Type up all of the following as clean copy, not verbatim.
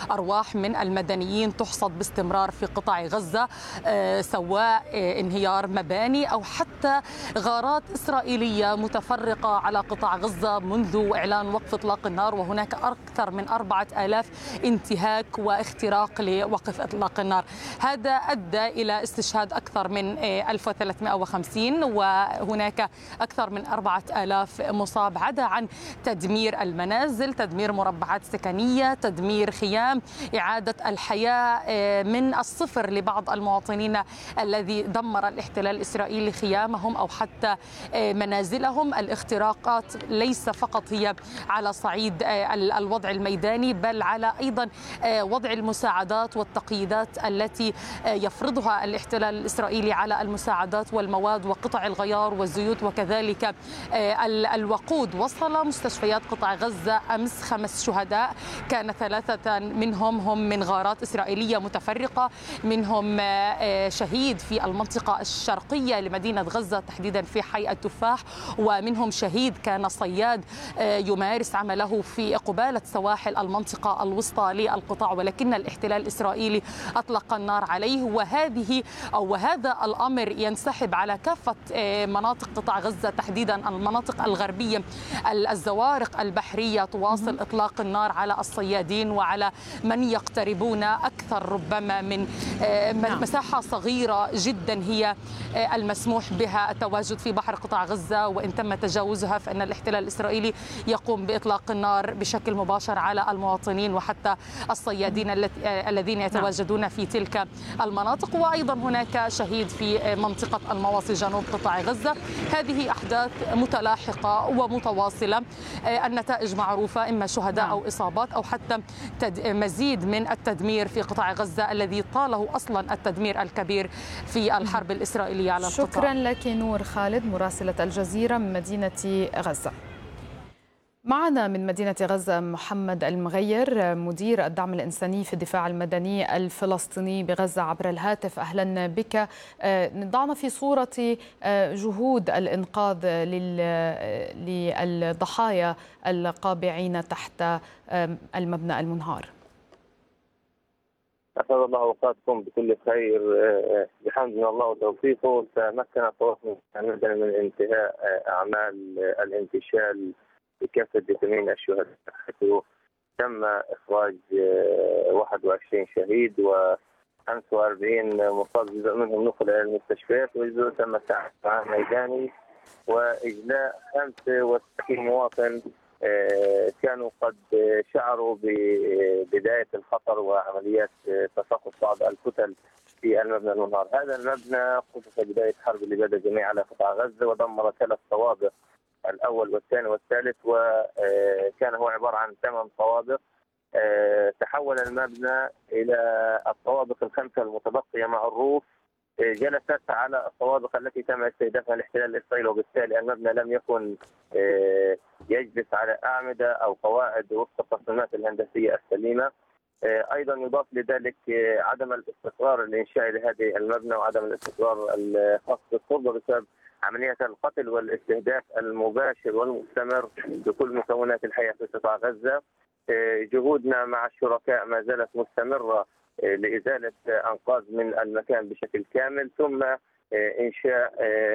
أرواح من المدنيين تحصد باستمرار في قطاع غزة، سواء انهيار مباني أو حتى غارات إسرائيلية متفرقة على قطاع غزة منذ إعلان وقف إطلاق النار، وهناك أكثر من 4000 انتهاك واختراق لوقف إطلاق النار. هذا أدى إلى استشهاد أكثر من 1350 وهناك أكثر من 4000 مصاب، عدا عن تدمير المنازل، تدمير مربعات سكنية، تدمير خيام، إعادة الحياة من الصفر لبعض المواطنين الذي دمر الاحتلال الإسرائيلي خيامهم أو حتى منازلهم. الاختراقات ليس فقط هي على صعيد الوضع الميداني، بل على أيضا وضع المساعدات والتقييدات التي يفرضها الاحتلال الإسرائيلي على المساعدات والمواد وقطع الغيار والزيوت وكذلك الوقود. وصل مستشفيات قطاع غزة أمس 5 شهداء، كان 3 منهم هم من غارات إسرائيلية متفرقة، منهم شهيد في المنطقة الشرقية لمدينة غزة تحديدا في حي التفاح، ومنهم شهيد كان صياد يمارس عمله في قبالة سواحل المنطقة الوسطى للقطاع، ولكن الاحتلال الإسرائيلي أطلق النار عليه. وهذا الأمر ينسحب على كافة مناطق قطاع غزة، تحديدا المناطق الغربية. الزوارق البحرية تواصل إطلاق النار على الصيادين وعلى من يقتربون أكثر ربما من مساحة صغيرة جدا هي المسموح بها التواجد في بحر قطاع غزة، وإن تم تجاوزها فإن الاحتلال الإسرائيلي يقوم بإطلاق النار بشكل مباشر على المواطنين وحتى الصيادين الذين يتواجدون في تلك المناطق. وأيضا هناك شهيد في منطقة المواصي جنوب قطاع غزة. هذه أحداث متلاحقة ومتواصلة، النتائج معروفة، إما شهداء أو إصابات أو حتى مزيد من التدمير في قطاع غزة الذي طاله أصلا التدمير الكبير في الحرب الإسرائيلية على القطاع. شكرا لك نور خالد مراسلة الجزيرة من مدينة غزة. معنا من مدينة غزة محمد المغير مدير الدعم الإنساني في الدفاع المدني الفلسطيني بغزة عبر الهاتف. أهلا بك. ضعنا في صورة جهود الإنقاذ للضحايا القابعين تحت المبنى المنهار. أسعد الله أوقاتكم بكل خير. بحمد من الله وتوفيقه تمكن الطواقم المدني من انتهاء أعمال الانتشال بكافة جثمين الشهداء، حيث تم إخراج 21 شهيد و45 مصاب، جزء منهم نقل إلى المستشفيات وجزء تم التعامل معه ميداني، وإجلاء 35 مواطن كانوا قد شعروا ببداية الخطر وعمليات تساقط بعض الكتل في المبنى المنهار. هذا المبنى قصف بداية حرب الإبادة الجماعية على قطاع غزة ودمر 3 طوابق، الأول والثاني والثالث، وكان هو عبارة عن 8 طوابق. تحول المبنى إلى الطوابق ال5 المتبقية مع الروف، جلست على الطوابق التي تم استهدافها الاحتلال الإسرائيلي، وبالتالي المبنى لم يكن يجلس على أعمدة أو قواعد وفق التصميمات الهندسية السليمة. أيضا يضاف لذلك عدم الاستقرار الإنشائي لهذه المبنى وعدم الاستقرار الخاص بالتربة بسبب عملية القتل والاستهداف المباشر والمستمر لكل مكونات الحياة في قطاع غزة. جهودنا مع الشركاء ما زالت مستمرة لإزالة أنقاض من المكان بشكل كامل، ثم إنشاء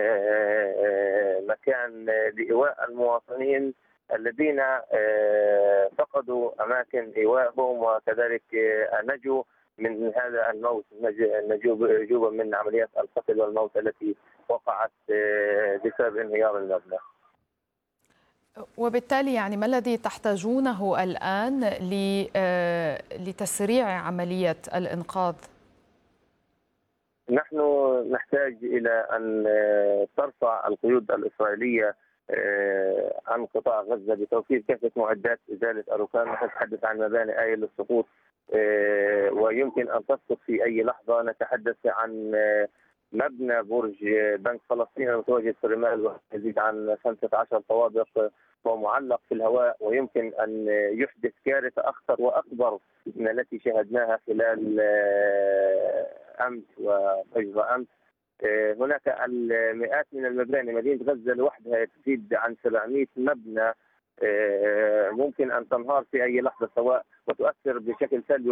مكان لإيواء المواطنين الذين فقدوا أماكن إيوائهم وكذلك نجوا من هذا الموت، نجوا من عمليات القتل والموت التي وقعت بسبب انهيار المبنى. وبالتالي يعني ما الذي تحتاجونه الآن لتسريع عملية الإنقاذ؟ نحن نحتاج إلى أن ترفع القيود الإسرائيلية عن قطاع غزة بتوفير كافة معدات إزالة الركام. نتحدث عن مباني آية للسقوط ويمكن أن تسقط في أي لحظة. نتحدث عن مبنى برج بنك فلسطين المتواجد في الرمال ويزيد عن 15 طوابق ومعلق في الهواء، ويمكن أن يحدث كارثة أخطر وأكبر من التي شاهدناها خلال أمس وفجر أمس. هناك المئات من المباني، مدينة غزة لوحدها تزيد عن 700 مبنى ممكن أن تنهار في أي لحظة سواء وتؤثر بشكل سلبي